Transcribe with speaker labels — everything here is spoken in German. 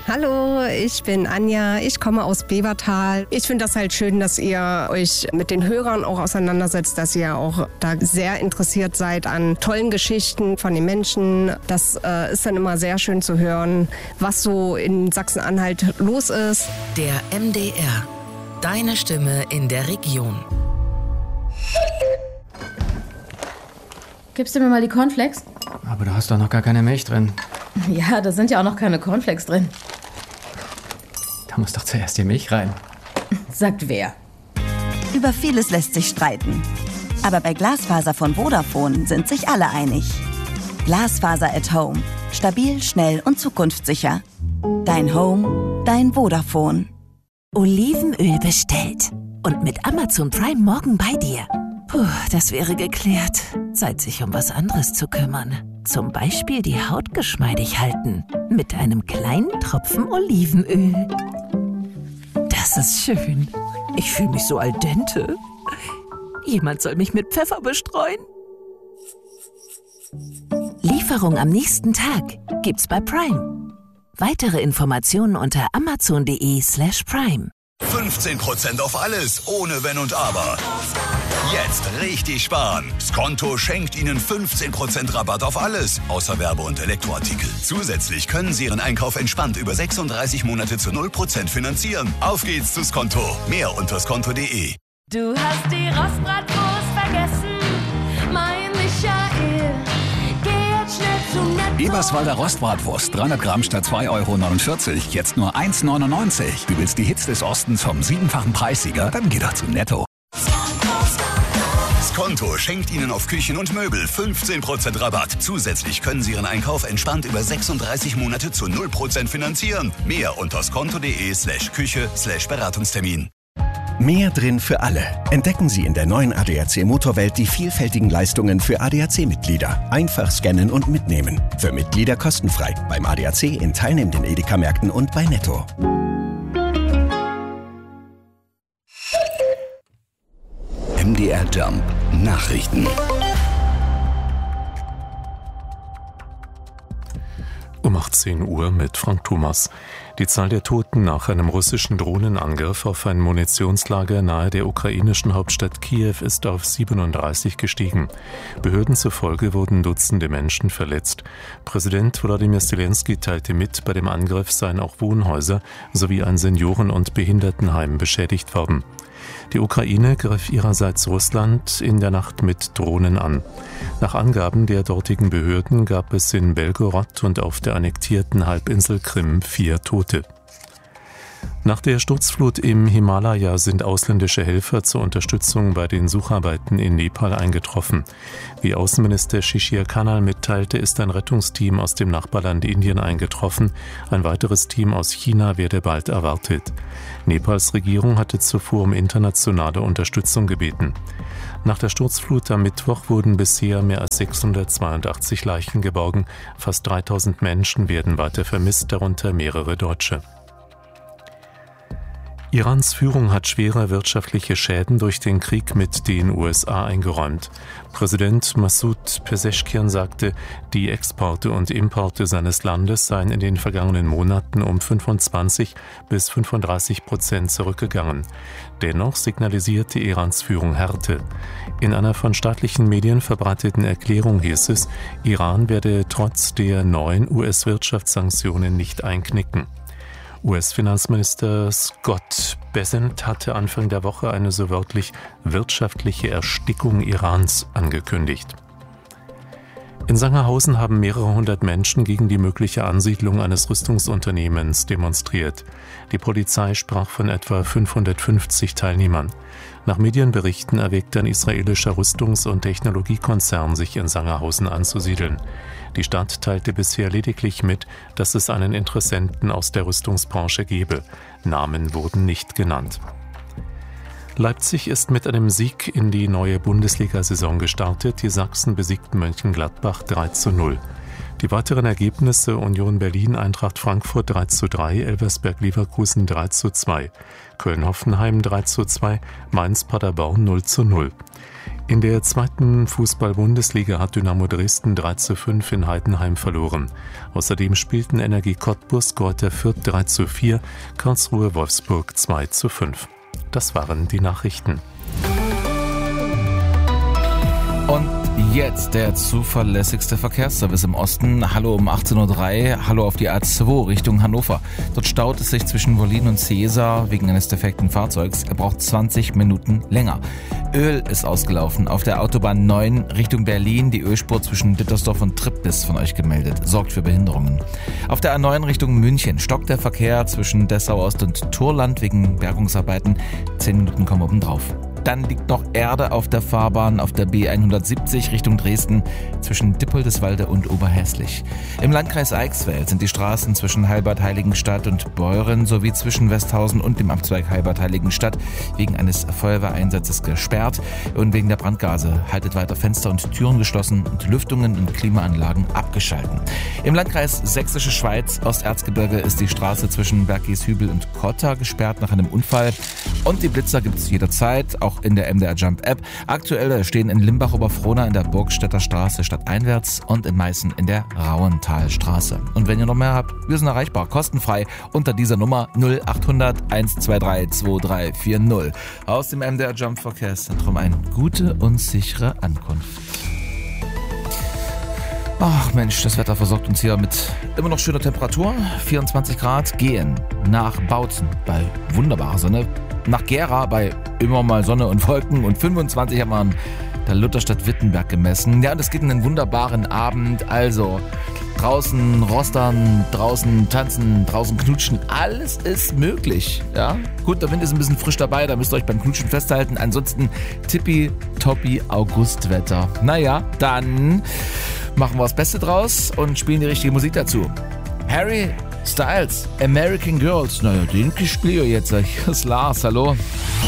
Speaker 1: Hallo, ich bin Anja, ich komme aus Bevertal. Ich finde das halt schön, dass ihr euch mit den Hörern auch auseinandersetzt, dass ihr auch da sehr interessiert seid an tollen Geschichten von den Menschen. Das ist dann immer sehr schön zu hören, was so in Sachsen-Anhalt los ist.
Speaker 2: Der MDR, deine Stimme in der Region.
Speaker 3: Gibst du mir mal die Cornflakes?
Speaker 4: Aber du hast doch noch gar keine Milch drin.
Speaker 3: Ja, da sind ja auch noch keine Cornflakes drin.
Speaker 4: Da muss doch zuerst die Milch rein.
Speaker 3: Sagt wer?
Speaker 5: Über vieles lässt sich streiten. Aber bei Glasfaser von Vodafone sind sich alle einig. Glasfaser at Home. Stabil, schnell und zukunftssicher. Dein Home, dein Vodafone.
Speaker 6: Olivenöl bestellt. Und mit Amazon Prime morgen bei dir. Puh, das wäre geklärt. Zeit, sich um was anderes zu kümmern. Zum Beispiel die Haut geschmeidig halten. Mit einem kleinen Tropfen Olivenöl. Das ist schön. Ich fühle mich so al dente. Jemand soll mich mit Pfeffer bestreuen. Lieferung am nächsten Tag gibt's bei Prime. Weitere Informationen unter amazon.de/prime.
Speaker 7: 15% auf alles, ohne Wenn und Aber. Jetzt richtig sparen. Skonto schenkt Ihnen 15% Rabatt auf alles, außer Werbe- und Elektroartikel. Zusätzlich können Sie Ihren Einkauf entspannt über 36 Monate zu 0% finanzieren. Auf geht's zu Skonto. Mehr unter skonto.de.
Speaker 8: Du hast die Rostbratwurst vergessen, mein Michael. Geh jetzt schnell zum Netto.
Speaker 9: Eberswalder Rostbratwurst, 300 Gramm statt 2,49 €, jetzt nur 1,99 €. Du willst die Hits des Ostens vom 7-fachen Preissieger? Dann geh doch zum Netto.
Speaker 7: Skonto schenkt Ihnen auf Küchen und Möbel 15% Rabatt. Zusätzlich können Sie Ihren Einkauf entspannt über 36 Monate zu 0% finanzieren. Mehr unter skonto.de/Küche/Beratungstermin.
Speaker 10: Mehr drin für alle. Entdecken Sie in der neuen ADAC Motorwelt die vielfältigen Leistungen für ADAC-Mitglieder. Einfach scannen und mitnehmen. Für Mitglieder kostenfrei. Beim ADAC in teilnehmenden Edeka-Märkten und bei Netto.
Speaker 7: MDR Jump Nachrichten.
Speaker 11: Um 18 Uhr mit Frank Thomas. Die Zahl der Toten nach einem russischen Drohnenangriff auf ein Munitionslager nahe der ukrainischen Hauptstadt Kiew ist auf 37 gestiegen. Behörden zufolge wurden Dutzende Menschen verletzt. Präsident Wladimir Zelensky teilte mit, bei dem Angriff seien auch Wohnhäuser sowie ein Senioren- und Behindertenheim beschädigt worden. Die Ukraine griff ihrerseits Russland in der Nacht mit Drohnen an. Nach Angaben der dortigen Behörden gab es in Belgorod und auf der annektierten Halbinsel Krim 4 Tote. Nach der Sturzflut im Himalaya sind ausländische Helfer zur Unterstützung bei den Sucharbeiten in Nepal eingetroffen. Wie Außenminister Shishir Kanal mitteilte, ist ein Rettungsteam aus dem Nachbarland Indien eingetroffen. Ein weiteres Team aus China werde bald erwartet. Nepals Regierung hatte zuvor um internationale Unterstützung gebeten. Nach der Sturzflut am Mittwoch wurden bisher mehr als 682 Leichen geborgen. Fast 3000 Menschen werden weiter vermisst, darunter mehrere Deutsche. Irans Führung hat schwere wirtschaftliche Schäden durch den Krieg mit den USA eingeräumt. Präsident Massoud Pezeshkian sagte, die Exporte und Importe seines Landes seien in den vergangenen Monaten um 25-35% zurückgegangen. Dennoch signalisierte Irans Führung Härte. In einer von staatlichen Medien verbreiteten Erklärung hieß es, Iran werde trotz der neuen US-Wirtschaftssanktionen nicht einknicken. US-Finanzminister Scott Bessent hatte Anfang der Woche eine so wörtlich wirtschaftliche Erstickung Irans angekündigt. In Sangerhausen haben mehrere hundert Menschen gegen die mögliche Ansiedlung eines Rüstungsunternehmens demonstriert. Die Polizei sprach von etwa 550 Teilnehmern. Nach Medienberichten erwägt ein israelischer Rüstungs- und Technologiekonzern, sich in Sangerhausen anzusiedeln. Die Stadt teilte bisher lediglich mit, dass es einen Interessenten aus der Rüstungsbranche gebe. Namen wurden nicht genannt. Leipzig ist mit einem Sieg in die neue Bundesliga-Saison gestartet. Die Sachsen besiegten Mönchengladbach 3:0. Die weiteren Ergebnisse: Union Berlin, Eintracht Frankfurt 3:3, Elversberg Leverkusen 3:2, Köln Hoffenheim 3:2, Mainz Paderborn 0:0. In der 2. Fußball-Bundesliga hat Dynamo Dresden 3:5 in Heidenheim verloren. Außerdem spielten Energie Cottbus, Greuther Fürth 3:4, Karlsruhe Wolfsburg 2:5. Das waren die Nachrichten.
Speaker 12: Und jetzt der zuverlässigste Verkehrsservice im Osten. Hallo um 18.03 Uhr, hallo auf die A2 Richtung Hannover. Dort staut es sich zwischen Wollin und Cäsar wegen eines defekten Fahrzeugs. Er braucht 20 Minuten länger. Öl ist ausgelaufen auf der Autobahn 9 Richtung Berlin. Die Ölspur zwischen Dittersdorf und Tripp von euch gemeldet. Sorgt für Behinderungen. Auf der A9 Richtung München stockt der Verkehr zwischen Dessau Ost und Turland wegen Bergungsarbeiten. 10 Minuten kommen oben drauf. Dann liegt noch Erde auf der Fahrbahn auf der B170 Richtung Dresden zwischen Dippoldeswalde und Oberhäslich. Im Landkreis Eichsfeld sind die Straßen zwischen Heilbad-Heiligenstadt und Beuren sowie zwischen Westhausen und dem Abzweig Heilbad-Heiligenstadt wegen eines Feuerwehreinsatzes gesperrt und wegen der Brandgase. Haltet weiter Fenster und Türen geschlossen und Lüftungen und Klimaanlagen abgeschalten. Im Landkreis Sächsische Schweiz, Osterzgebirge, ist die Straße zwischen Bergieshübel und Kotta gesperrt nach einem Unfall. Und die Blitzer gibt es jederzeit, auch in der MDR Jump App. Aktuell stehen in Limbach-Oberfrohna in der Burgstädter Straße stadteinwärts und in Meißen in der Rauenthalstraße. Und wenn ihr noch mehr habt, wir sind erreichbar, kostenfrei unter dieser Nummer 0800 123 2340. Aus dem MDR Jump Verkehrszentrum eine gute und sichere Ankunft. Ach Mensch, das Wetter versorgt uns hier mit immer noch schöner Temperatur. 24 Grad, gehen nach Bautzen bei wunderbarer Sonne, nach Gera bei immer mal Sonne und Wolken und 25 haben wir in der Lutherstadt Wittenberg gemessen. Ja, und es geht in einen wunderbaren Abend, also draußen rostern, draußen tanzen, draußen knutschen, alles ist möglich. Ja? Gut, der Wind ist ein bisschen frisch dabei, da müsst ihr euch beim Knutschen festhalten. Ansonsten tippitoppi Augustwetter. Naja, dann machen wir das Beste draus und spielen die richtige Musik dazu. Harry Styles, American Girls. Naja, den spiele ich jetzt. Hier ist Lars, hallo.